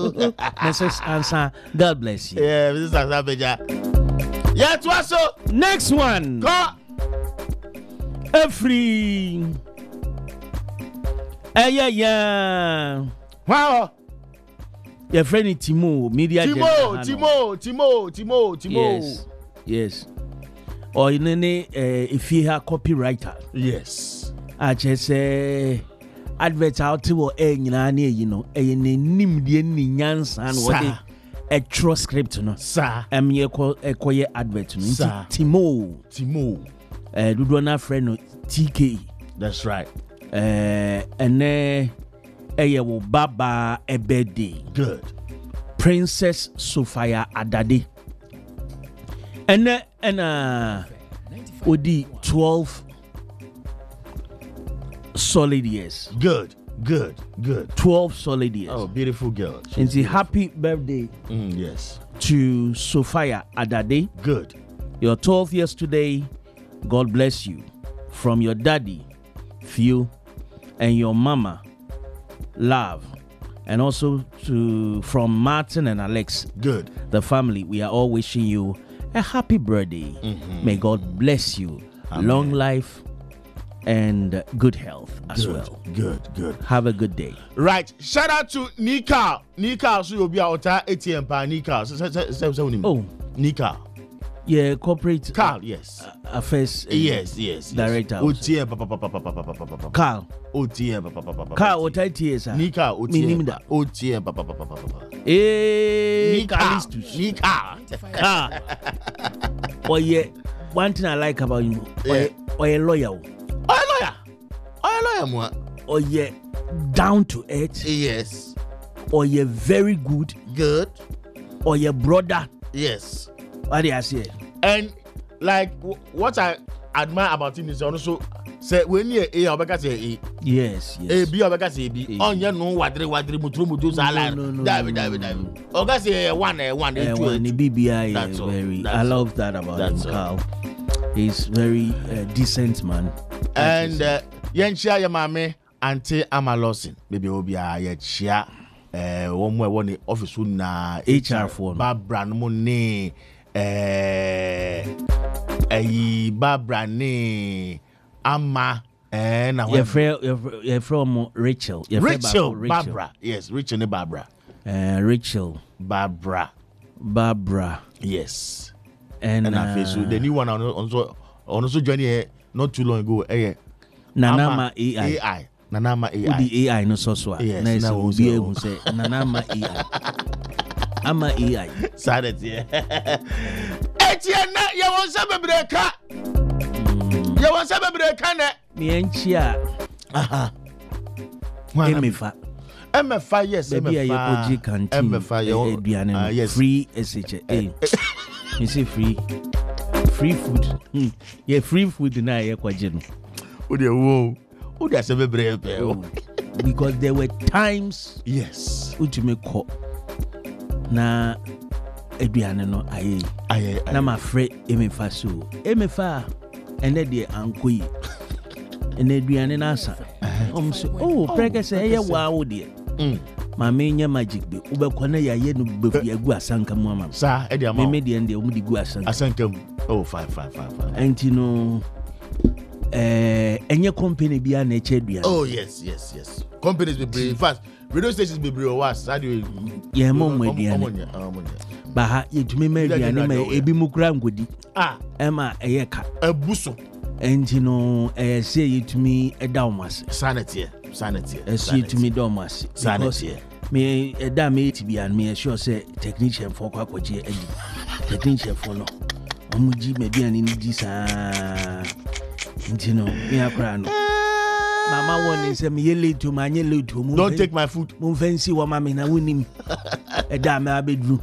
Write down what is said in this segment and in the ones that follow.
Mrs. Ansa, God bless you. Yeah, Mrs. Ansa Beja. Yeah, to us. Next one. Go. Free. Yeah. Wow. Your friend Timo, media. Timo. Yes. Or in any if you have copywriter. Yes. I just say advert out to a nim the nyans and what a true script no. Sir. Ye call a quiet advert no. Timo. Dudwana friend TK. That's right. And will Baba Ebedi. Good. Princess Sophia Adade. And Odi 12 solid years. Good. 12 solid years. Oh, beautiful girl. And the happy birthday yes. to Sophia Adade. Good. Your 12th years today. God bless you. From your daddy, Phil, and your mama, Love. And also from Martin and Alex. Good. The family, we are all wishing you a happy birthday. May God bless you. Amen. Long life and good health as well. Good. Have a good day. Right. Shout out to Nika. So you'll be out at ATM by Nika. Oh, Nika. Yeah, corporate Carl, yes. Affairs. Yes. Director. OTM. Carl. OTM. Carl, what I tell you, Nika. OTM. Nika. Oh yeah. One thing I like about you, or a lawyer. Or yeah, down to earth. Yes. Or you're very good. Or your brother. Yes. What do I say? And like what I admire about him is also say when you A obeka say A. Yes. A B obeka say B. On you no wadre mutru sala. David. Oga say one BBI very. I love that about him, Carl. He's very decent man. And yenchia your mame Auntie Amalosin. Maybe obia ye chia one more one office na HR phone. Barbara no ne Barbara ne Ama na you're from Rachel. Rachel Barbara. Yes, Rachel ne Barbara. Rachel Barbara. Yes. And so the new one also joined here not too long ago. Nanama AI. Nanama AI. The AI no so. Yes. Nice will be able to say Nanama AI. Ama AI. Sad yeah. Etienne, you want some breaker? You want some breaker? Me enchia. MFA, yes, MFA, yes. Free SHA. You see free food. Yeah, free food na ye kwajeno. Who they say because there were times yes ultimate call na eduane no aye na my friend emefa so emefa ene de ankoyi ene eduane na asa so preke say ye wa de ma me nya magic be ubekọ na ya ye no befu agu asanka mu ama sa e de ama me de ende omudi gu asanka mu fine enti no any company be an HDN. Oh yes. Companies be brave fast. Radio stations be brave was. How do you? Yeah, mom with the But you to me maybe ebi mukra ngodi. Emma eyeka. Ebuso. And you know, say you to me a downmas. Sanity. See to me downmas. Sanity. Me a damn to be and me sure say technician for Kwakoji Eddie. Technician for no. Omuji maybe an indisa. You know, me a crown. Mama one is a me to my yellow to move. Don't take my food. Move fancy what mamma na winning. A damn bedroom.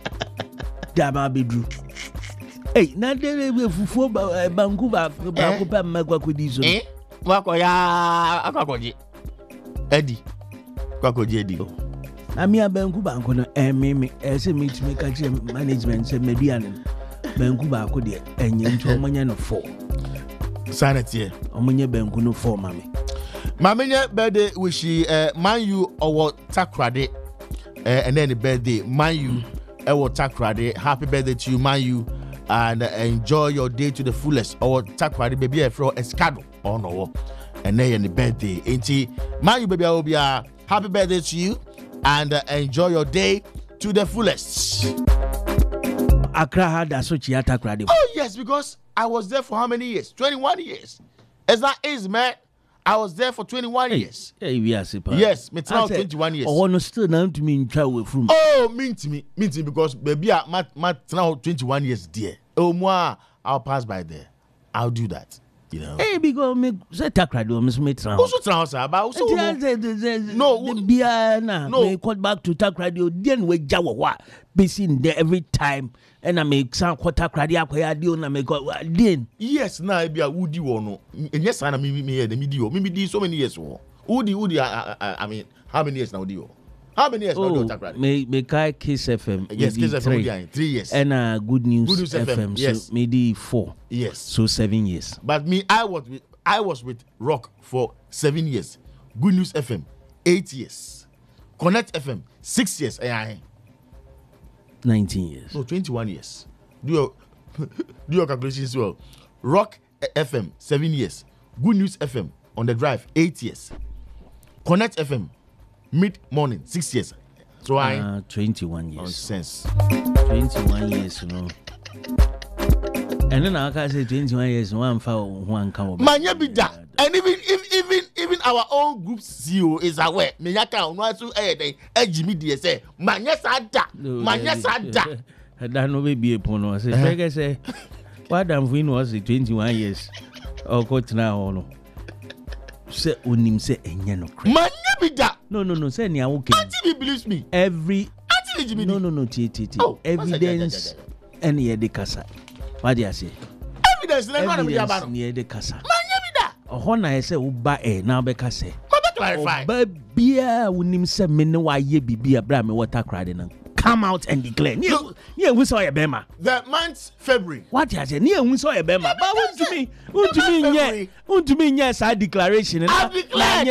Hey, not there will for Bankuba, Magwakudis. Wakoya, Akakoji. Eddie. Kwakoji Eddie. I mean, a Bankuba, me as a meet to make a management, said Median. Bankuba could and Yanto of 4. Sanity. Omunye benkuno for mami. Mamenye birthday wishi man you or takrade. and then the birthday Man U ewo Takrade. Happy birthday to you Man U, and enjoy your day to the fullest. Or Takrade baby from Escado or no, and then the birthday ain't Man U baby will be happy birthday to you, and enjoy your day to the fullest. Accra had a such Takrade. Oh yes, because I was there for how many years? 21 years. It's not easy, man. I was there for 21 years. Yes, me 21 years. Oh, no, still now to me in travel from. Oh, mean to me because baby, I now 21 years dear. Oh, moi, I'll pass by there. I'll do that. You know. Hey, because me say Takrade, Miss Metran. Also, transfer about no, me call back to Takrade. Then we jawa be seen there every time. And I make some quarter craddy up where I do and I make then. Yes, now I be a woody one. And yes, I mean, me the media. Maybe so many years. Woody, I mean, how many years now do you? How many years now do you make I Kiss FM? Yes, Kiss FM 3 years. And Good News FM. Yes. So maybe 4. Yes. So 7 years. But me, I was with Rock for 7 years. Good News FM 8 years. Connect FM 6 years. 19 years. No, 21 years. Do your calculations as well. Rock FM 7 years. Good News FM on the drive 8 years. Connect FM mid morning 6 years. So 21 years. Nonsense. 21 years, you know. And then I can say 21 years. One come. Manya be that. And even our own group CEO is aware. Meyaka onwasu Jimmy D say manya sada. That no be a pono. Say what am we was 21 years. Or got now no. Say unim say enya no. Manya be that. No. Say ni okay. Auntie believes me. Every Jimmy. No. Oh, evidence and ye de casa. What do you say? Evidence near the casa. Hona I say uba now beka say. Clarify. Bia unim se me no wa ye bibi abra me water crowd na. Come out and declare. Yeah, we saw your bema. The month February. What you say? Yeah, we saw your bema. But want to me yes, I declaration. I declared.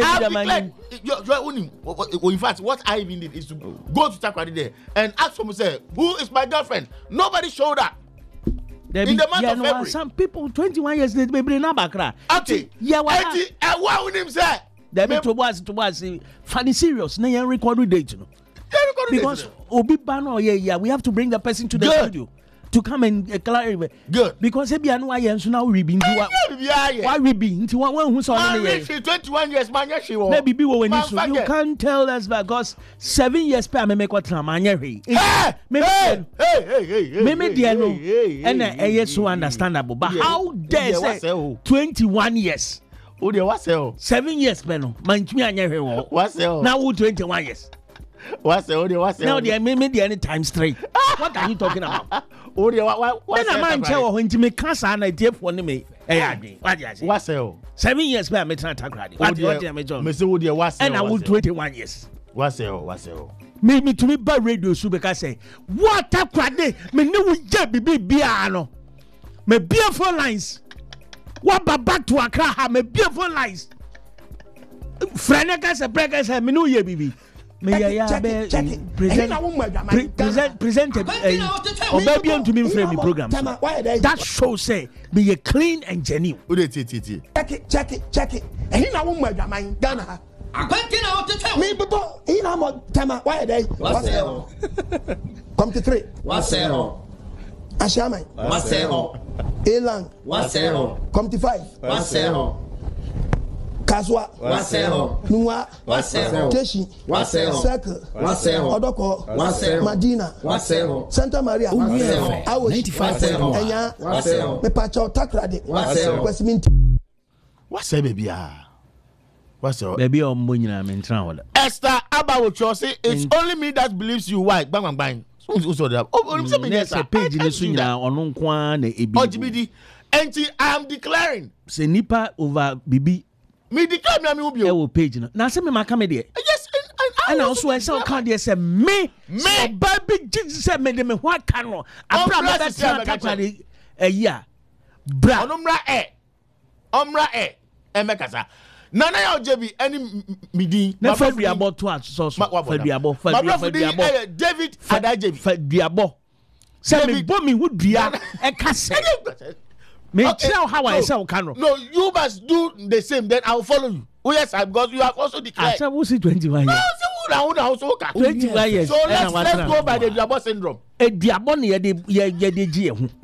In fact, what I even did is to go to Takrade there and ask someone say, who is my girlfriend? Nobody showed up. In the month of February. Some people 21 years they be na bakra. Okay. Yeah, what him say? There be to was funny serious. Na yan record date no. Because obi bano yeah, we have to bring the person to the studio to come and clarify. Good. Because e bia no wa yen so now we be why we be nti one who so no yeah. 21 years man ya she wo. Maybe be when you can't tell us because 7 years per me make what man ya hwe. Hey. Me dia no. And e so understandable. But how dare say 21 years? O de what say? 7 years per no. Man tumi anya hwe wo. What say? Now 21 years. What's the now they made the any time straight. What are you talking about? What then a man tell when to make cancer and I did for me. What's 7 years by me Takrade. What do you mean? Mr. Woody, what's and I will 21 years. What's me to me by radio so because say what Takrade me no we be biano. Me beautiful lines. What back to Accra me beautiful lines. Franeka se breka se me no ye bibi. May I present or baby to me frame program that show say be a clean and genuine. Check it. And he now my Ghana. I can't tell me before he now more time. Why are they? Come to 3. What's Ashama. What's Elang. What's come to 5. What's Kaswa, Nua, Teshi, Circle, Odoko, Madina, Santa Maria, I was 95, me Pacho Takrade, Westminster. What's a baby? What's your baby or Munina Mentran? Esther Abawo say it's only me that believes you. Why? Bang bang. There's a page in the swing on Unkwan, OGBD. And I am declaring. Say Nipa over Bibi. Me declare me will be page now. Say me my come there. Yes, and also I saw can't say me baby Jesus said me them what can no. Abra me Takrade a year. Bra. Omra e. Emekasa. Nana ya JB any midi. Na Faduabo to so Faduabo. David Adajebi. Faduabo. Say me bo me wudua e ka say. Me tell how I say Okano. No, you must do the same. Then I'll follow you. Oh yes, because you have also declared. I said we see 21 years. 21 years. So let's go by the Duabo syndrome. E Duabo ne ye de gi e hu.